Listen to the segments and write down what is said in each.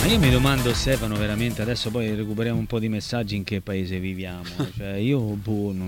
Ma io mi domando, Stefano, veramente, adesso poi recuperiamo un po' di messaggi, in che paese viviamo. Cioè, io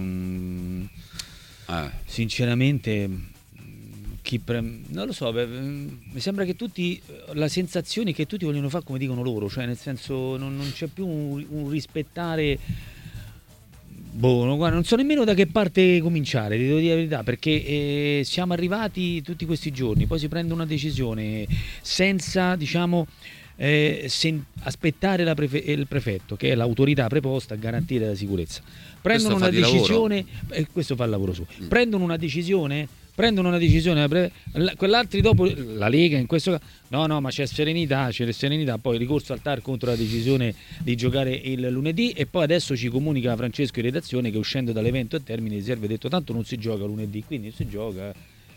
sinceramente non lo so, mi sembra che tutti, la sensazione è che tutti vogliono fare come dicono loro, cioè nel senso non c'è più un rispettare. Guarda, non so nemmeno da che parte cominciare, ti devo dire la verità, perché siamo arrivati tutti questi giorni, poi si prende una decisione senza, diciamo, aspettare il prefetto, che è l'autorità preposta a garantire la sicurezza. Prendono una decisione, questo fa il lavoro suo. Prendono una decisione, quell'altri dopo, la Lega in questo caso, no, ma c'è serenità, poi ricorso al TAR contro la decisione di giocare il lunedì, e poi adesso ci comunica Francesco in redazione che uscendo dall'evento a termine serve detto tanto non si gioca lunedì, quindi si gioca.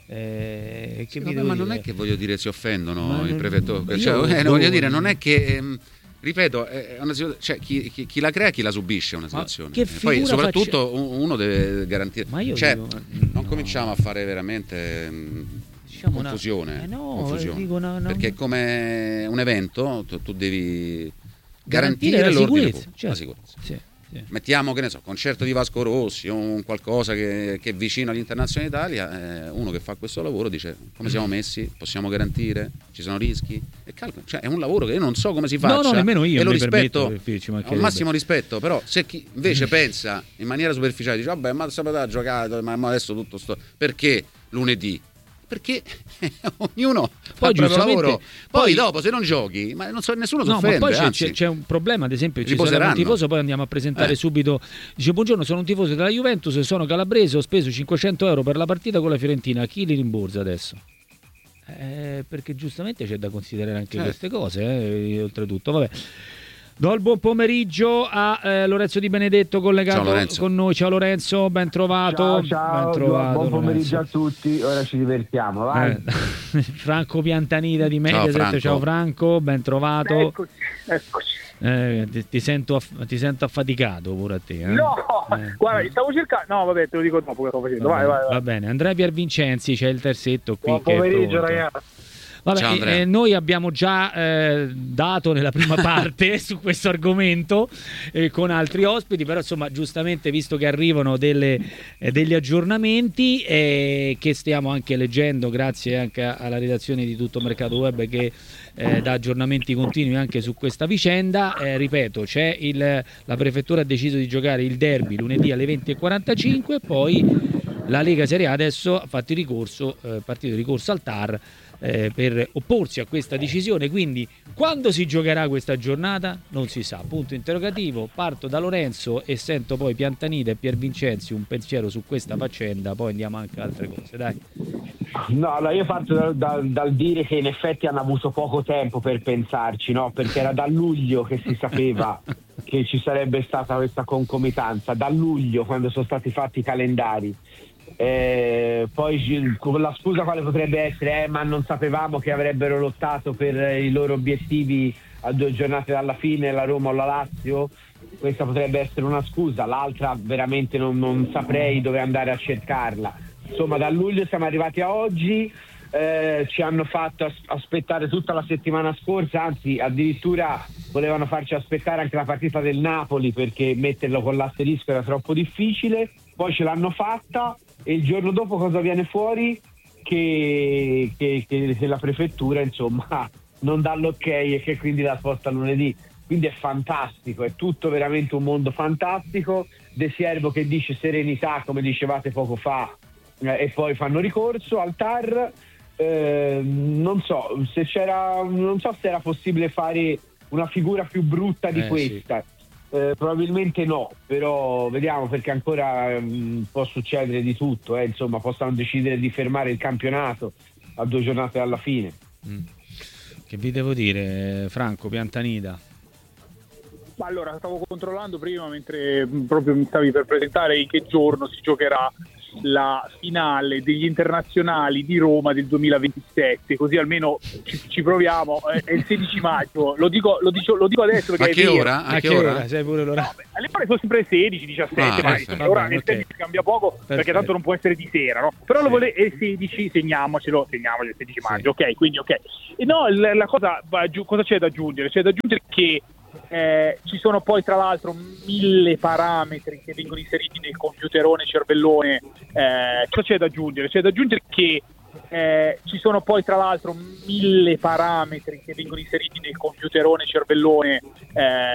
Ma non è che voglio dire si offendono il prefetto, voglio dire, non è che ripeto, è una situazione, cioè, chi la crea, chi la subisce una situazione. Poi soprattutto uno deve garantire. Non cominciamo a fare veramente confusione. Confusione. Perché come un evento tu devi garantire l'ordine pubblico, la sicurezza. Sì. Mettiamo, che ne so, concerto di Vasco Rossi o un qualcosa che è vicino all'Internazionale Italia, uno che fa questo lavoro dice come siamo messi, possiamo garantire, ci sono rischi, e cioè è un lavoro che io non so come si faccia, nemmeno io, e lo rispetto, ho il massimo rispetto, però se chi invece pensa in maniera superficiale dice vabbè, ma sabato ha giocato, ma adesso tutto perché lunedì? Perché ognuno fa il proprio lavoro. Poi dopo, se non giochi, ma nessuno si offende. Ma poi c'è un problema, ad esempio, ci sarà un tifoso, poi andiamo a presentare subito. Dice: buongiorno, sono un tifoso della Juventus, sono calabrese, ho speso 500 euro per la partita con la Fiorentina. Chi li rimborsa adesso? Perché giustamente c'è da considerare anche queste cose, oltretutto. Vabbè. Do il buon pomeriggio a Lorenzo Di Benedetto collegato con noi. Ciao Lorenzo, ben trovato. Ciao, buon pomeriggio a tutti, ora ci divertiamo, vai. Franco Piantanida di Mediaset, ciao Franco, ben trovato. Eccoci. Ti sento affaticato pure a te. No, guarda, stavo cercando. No, vabbè, te lo dico dopo che sto facendo. Vai. Va bene, Andrea Piervincenzi, c'è il terzetto qui. Buon pomeriggio, ragazzi. Vabbè, noi abbiamo già dato nella prima parte su questo argomento con altri ospiti, però insomma giustamente visto che arrivano degli aggiornamenti che stiamo anche leggendo grazie anche alla redazione di Tutto Mercato Web che dà aggiornamenti continui anche su questa vicenda, ripeto, la prefettura ha deciso di giocare il derby lunedì alle 20:45, poi la Lega Serie A adesso ha fatto partito di ricorso al TAR per opporsi a questa decisione, quindi quando si giocherà questa giornata non si sa, punto interrogativo. Parto da Lorenzo e sento poi Piantanida e Piervincenzi un pensiero su questa faccenda, poi andiamo anche a altre cose, dai. No, allora io parto dal dire che in effetti hanno avuto poco tempo per pensarci, no? Perché era da luglio che si sapeva che ci sarebbe stata questa concomitanza, da luglio quando sono stati fatti i calendari. Poi la scusa quale potrebbe essere ma non sapevamo che avrebbero lottato per i loro obiettivi a 2 giornate dalla fine, la Roma o la Lazio. Questa potrebbe essere una scusa, l'altra veramente non saprei dove andare a cercarla. Insomma, da luglio siamo arrivati a oggi, ci hanno fatto aspettare tutta la settimana scorsa, anzi addirittura volevano farci aspettare anche la partita del Napoli perché metterlo con l'asterisco era troppo difficile, poi ce l'hanno fatta. E il giorno dopo cosa viene fuori? Che la prefettura insomma non dà l'ok e che quindi la sposta lunedì. Quindi è fantastico, è tutto veramente un mondo fantastico. De Siervo che dice serenità, come dicevate poco fa, e poi fanno ricorso al TAR. Non so se era possibile fare una figura più brutta di questa. Sì. Probabilmente no, però vediamo, perché ancora può succedere di tutto, insomma possono decidere di fermare il campionato a 2 giornate dalla fine. Che vi devo dire, Franco Piantanida? Allora, stavo controllando prima mentre proprio mi stavi per presentare in che giorno si giocherà. la finale degli internazionali di Roma del 2027, così almeno ci proviamo. È il 16 maggio, lo dico adesso perché a che ora? A che ora? Sai pure l'ora? No, alle ore sono sempre 16, 17, ora nel tempo cambia poco, perché tanto non può essere di sera, no? Però lo vuole il 16, segniamocelo il 16 maggio, ok, quindi ok. E no, la cosa c'è da aggiungere? C'è da aggiungere che ci sono poi tra l'altro 1000 parametri che vengono inseriti nel computerone cervellone. Cosa c'è da aggiungere? C'è da aggiungere che ci sono poi tra l'altro 1000 parametri che vengono inseriti nel computerone cervellone